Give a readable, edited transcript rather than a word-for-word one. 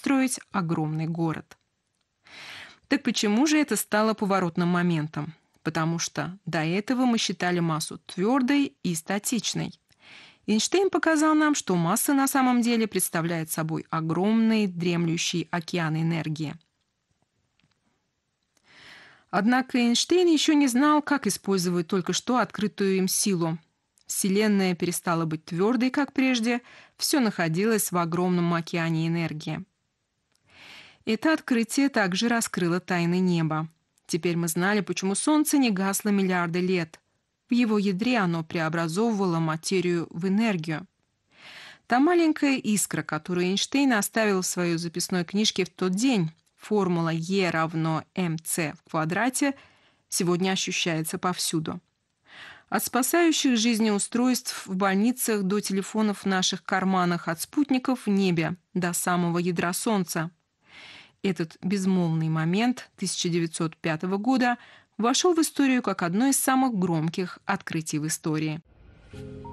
построить огромный город. Так почему же это стало поворотным моментом? Потому что до этого мы считали массу твердой и статичной. Эйнштейн показал нам, что масса на самом деле представляет собой огромный дремлющий океан энергии. Однако Эйнштейн еще не знал, как использовать только что открытую им силу. Вселенная перестала быть твердой, как прежде, все находилось в огромном океане энергии. Это открытие также раскрыло тайны неба. Теперь мы знали, почему Солнце не гасло миллиарды лет. В его ядре оно преобразовывало материю в энергию. Та маленькая искра, которую Эйнштейн оставил в своей записной книжке в тот день, формула E равно mc в квадрате, сегодня ощущается повсюду. От спасающих жизни устройств в больницах до телефонов в наших карманах, от спутников в небе до самого ядра Солнца. Этот безмолвный момент 1905 года вошел в историю как одно из самых громких открытий в истории.